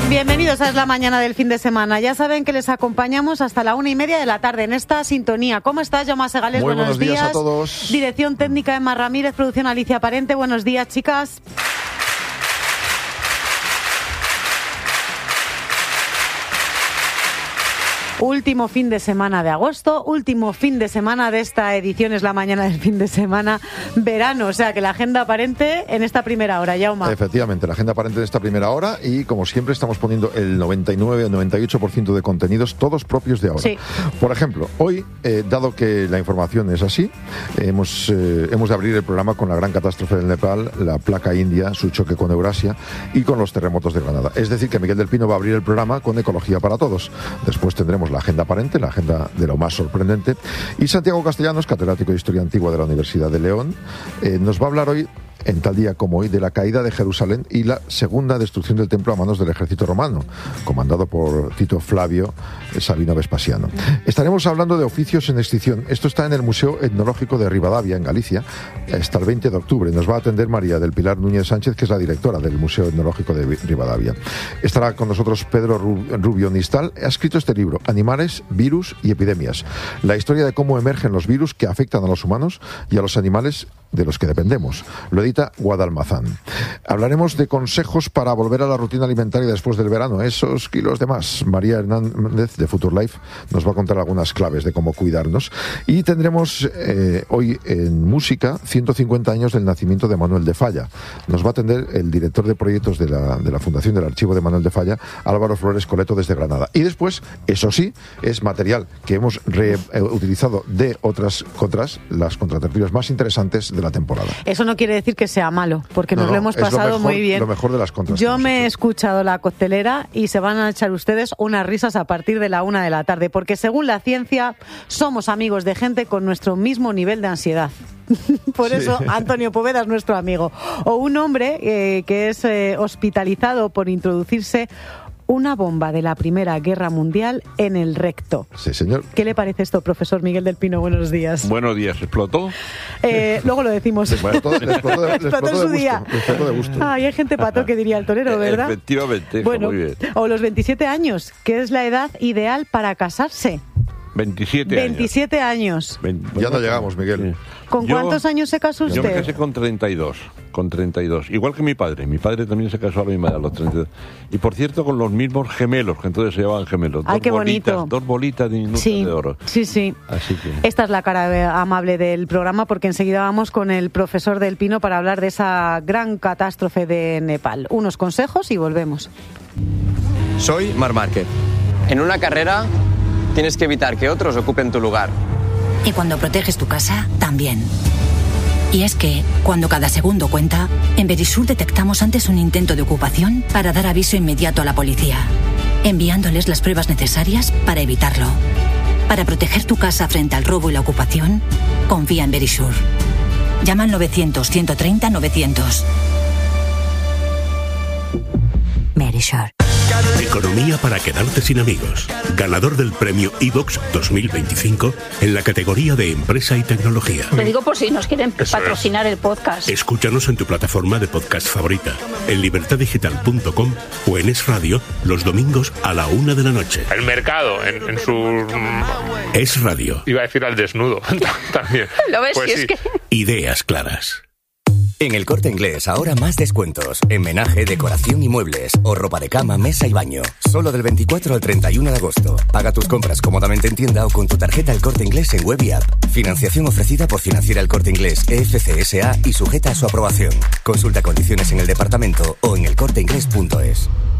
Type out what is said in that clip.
Bienvenidos a Es la Mañana del fin de semana. Ya saben que les acompañamos hasta la 1:30 de la tarde en esta sintonía. ¿Cómo estás, Jaume Segales? Muy buenos días a todos. Dirección técnica Emma Ramírez, producción Alicia Parente. Buenos días, chicas. Último fin de semana de agosto, último fin de semana de esta edición Es la Mañana del fin de semana verano, o sea que la agenda aparente en esta primera hora, Jaume. Efectivamente, la agenda aparente de esta primera hora y como siempre estamos poniendo el 99 o 98% de contenidos todos propios de ahora. Sí. Por ejemplo, hoy, dado que la información es así, hemos de abrir el programa con la gran catástrofe del Nepal, la placa india, su choque con Eurasia y con los terremotos de Granada. Es decir, que Miguel del Pino va a abrir el programa con Ecología para Todos. Después tendremos la agenda aparente, la agenda de lo más sorprendente. Y Santiago Castellanos, catedrático de Historia Antigua de la Universidad de León, nos va a hablar hoy, en tal día como hoy, de la caída de Jerusalén y la segunda destrucción del templo a manos del ejército romano, comandado por Tito Flavio Sabino Vespasiano. Estaremos hablando de oficios en extinción. Esto está en el Museo Etnológico de Ribadavia, en Galicia, hasta el 20 de octubre. Nos va a atender María del Pilar Núñez Sánchez, que es la directora del Museo Etnológico de Ribadavia. Estará con nosotros Pedro Rubio Nistal. Ha escrito este libro, Animales, Virus y Epidemias. La historia de cómo emergen los virus que afectan a los humanos y a los animales de los que dependemos. Lo edita Guadalmazán. Hablaremos de consejos para volver a la rutina alimentaria después del verano, esos kilos de más. María Hernández de Future Life nos va a contar algunas claves de cómo cuidarnos. Y tendremos hoy en música 150 años del nacimiento de Manuel de Falla. Nos va a atender el director de proyectos de la Fundación del Archivo de Manuel de Falla, Álvaro Flores Coleto, desde Granada. Y después, eso sí, es material que hemos reutilizado de otras las contratertulias más interesantes de la temporada. Eso no quiere decir que sea malo, porque nos lo hemos pasado muy bien. Lo mejor de las contras. Yo me he escuchado la coctelera y se van a echar ustedes unas risas a partir de la 1 de la tarde, porque según la ciencia somos amigos de gente con nuestro mismo nivel de ansiedad. Por eso Antonio Poveda es nuestro amigo. O un hombre que es hospitalizado por introducirse una bomba de la Primera Guerra Mundial en el recto. Sí, señor. ¿Qué le parece esto, profesor Miguel del Pino? Buenos días. Buenos días. ¿Explotó? Luego lo decimos. Explotó en su día. Explotó de gusto. Hay gente pato que diría el torero, ¿verdad? Efectivamente. Bueno, muy bien. O los 27 años, que es la edad ideal para casarse. 27 años. Ya no llegamos, Miguel. Sí. ¿Con cuántos años se casó usted? Yo me casé con 32. Igual que mi padre. Mi padre también se casó a la misma edad, a los 32. Y por cierto, con los mismos gemelos, que entonces se llamaban gemelos. Ay, qué bonito. Dos bolitas diminutas de oro. Sí. Así que... Esta es la cara amable del programa, porque enseguida vamos con el profesor del Pino para hablar de esa gran catástrofe de Nepal. Unos consejos y volvemos. Soy Marc Márquez. En una carrera tienes que evitar que otros ocupen tu lugar. Y cuando proteges tu casa, también. Y es que, cuando cada segundo cuenta, en Verisur detectamos antes un intento de ocupación para dar aviso inmediato a la policía, enviándoles las pruebas necesarias para evitarlo. Para proteger tu casa frente al robo y la ocupación, confía en Verisur. Llama al 900-130-900. Verisur. Economía para quedarte sin amigos. Ganador del premio iVox 2025 en la categoría de Empresa y Tecnología. Lo digo por si nos quieren patrocinar el podcast. Escúchanos en tu plataforma de podcast favorita, en libertadigital.com o en Es Radio los domingos a la 1 de la noche. El mercado en su... Es Radio. Iba a decir al desnudo también. ¿Lo ves? Pues si es que... Ideas claras. En El Corte Inglés ahora más descuentos en menaje, decoración y muebles o ropa de cama, mesa y baño. Solo del 24 al 31 de agosto. Paga tus compras cómodamente en tienda o con tu tarjeta El Corte Inglés en web y app. Financiación ofrecida por Financiera El Corte Inglés EFC SA y sujeta a su aprobación. Consulta condiciones en el departamento o en elcorteinglés.es.